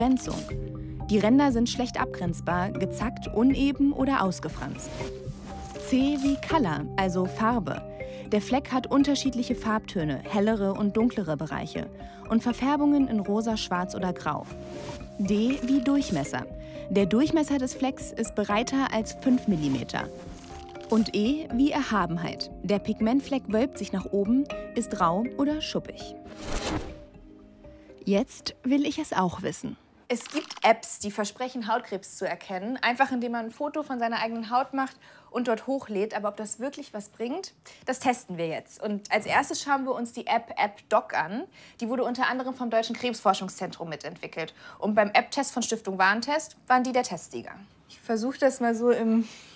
Begrenzung. Die Ränder sind schlecht abgrenzbar, gezackt, uneben oder ausgefranst. C wie Color, also Farbe. Der Fleck hat unterschiedliche Farbtöne, hellere und dunklere Bereiche und Verfärbungen in rosa, schwarz oder grau. D wie Durchmesser. Der Durchmesser des Flecks ist breiter als 5 mm. Und E wie Erhabenheit. Der Pigmentfleck wölbt sich nach oben, ist rau oder schuppig. Jetzt will ich es auch wissen. Es gibt Apps, die versprechen, Hautkrebs zu erkennen, einfach indem man ein Foto von seiner eigenen Haut macht und dort hochlädt. Aber ob das wirklich was bringt, das testen wir jetzt. Und als erstes schauen wir uns die App AppDoc an. Die wurde unter anderem vom Deutschen Krebsforschungszentrum mitentwickelt. Und beim App-Test von Stiftung Warentest waren die der Testsieger. Ich versuche das mal so im